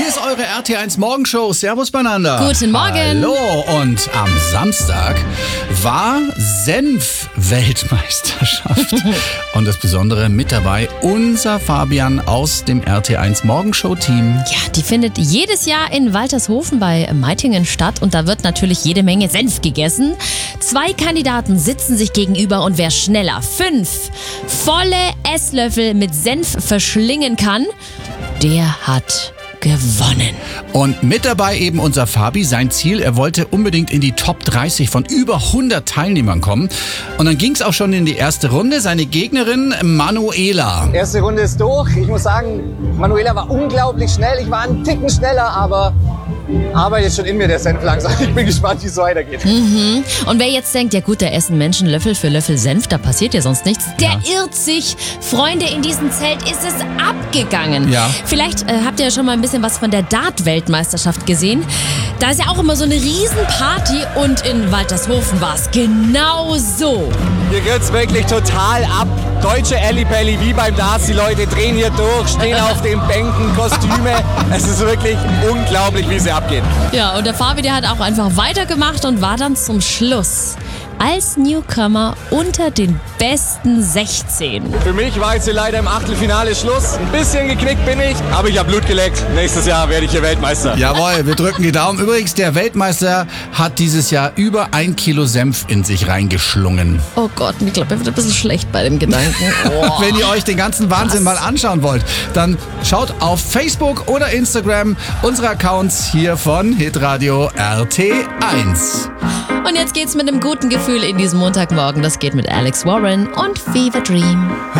Hier ist eure RT1 Morgenshow. Servus beieinander. Guten Morgen. Hallo. Und am Samstag war Senf-Weltmeisterschaft. Und das Besondere mit dabei, unser Fabian aus dem RT1 Morgenshow-Team. Ja, die findet jedes Jahr in Waltershofen bei Meitingen statt und da wird natürlich jede Menge Senf gegessen. 2 Kandidaten sitzen sich gegenüber und wer schneller 5 volle Esslöffel mit Senf verschlingen kann, der hat gewonnen. Und mit dabei eben unser Fabi, sein Ziel, er wollte unbedingt in die Top 30 von über 100 Teilnehmern kommen. Und dann ging es auch schon in die erste Runde. Seine Gegnerin Manuela. Erste Runde ist durch. Ich muss sagen, Manuela war unglaublich schnell. Ich war einen Ticken schneller, aber arbeitet schon in mir der Senf langsam. Ich bin gespannt, wie es weitergeht. Und wer jetzt denkt, ja gut, da essen Menschen Löffel für Löffel Senf, da passiert ja sonst nichts, der irrt sich. Freunde, in diesem Zelt ist es abgegangen. Ja. Vielleicht habt ihr ja schon mal ein bisschen was von der Dart-Weltmeisterschaft gesehen. Da ist ja auch immer so eine Riesenparty und in Waltershofen war es genau so. Hier geht's wirklich total ab. Deutsche Ellipelli wie beim Darts. Die Leute drehen hier durch, stehen auf den Bänken, Kostüme. Es ist wirklich unglaublich, wie sie abgehen. Ja, und der Fabi, der hat auch einfach weitergemacht und war dann zum Schluss als Newcomer unter den besten 16. Für mich war jetzt hier leider im Achtelfinale Schluss. Ein bisschen geknickt bin ich, aber ich habe Blut geleckt. Nächstes Jahr werde ich hier Weltmeister. Jawohl, wir drücken die Daumen. Übrigens, der Weltmeister hat dieses Jahr über 1 Kilo Senf in sich reingeschlungen. Oh Gott, ich glaube, er wird ein bisschen schlecht bei dem Gedanken. Oh. Wenn ihr euch den ganzen Wahnsinn mal anschauen wollt, dann schaut auf Facebook oder Instagram unsere Accounts hier von Hitradio RT1. Und jetzt geht's mit einem guten Gefühl in diesem Montagmorgen. Das geht mit Alex Warren und Fever Dream.